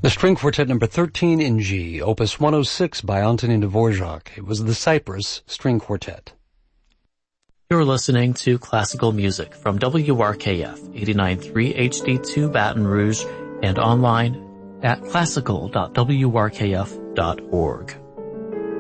The String Quartet number 13 in G, opus 106 by Antonin Dvorak. It was the Cyprus String Quartet. You're listening to classical music from WRKF 89.3 HD2 Baton Rouge and online at classical.wrkf.org.